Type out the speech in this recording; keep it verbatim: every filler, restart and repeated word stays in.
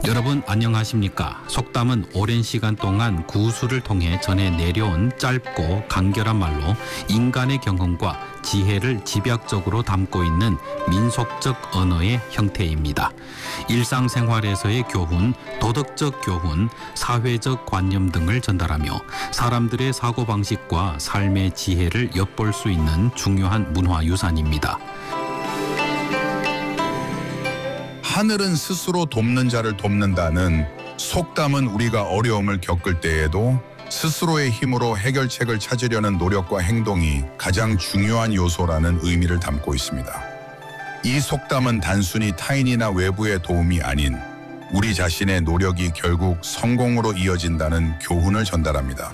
여러분 안녕하십니까? 속담은 오랜 시간 동안 구술을 통해 전해 내려온 짧고 간결한 말로 인간의 경험과 지혜를 집약적으로 담고 있는 민속적 언어의 형태입니다. 일상생활에서의 교훈, 도덕적 교훈, 사회적 관념 등을 전달하며 사람들의 사고방식과 삶의 지혜를 엿볼 수 있는 중요한 문화유산입니다. 하늘은 스스로 돕는 자를 돕는다는 속담은 우리가 어려움을 겪을 때에도 스스로의 힘으로 해결책을 찾으려는 노력과 행동이 가장 중요한 요소라는 의미를 담고 있습니다. 이 속담은 단순히 타인이나 외부의 도움이 아닌 우리 자신의 노력이 결국 성공으로 이어진다는 교훈을 전달합니다.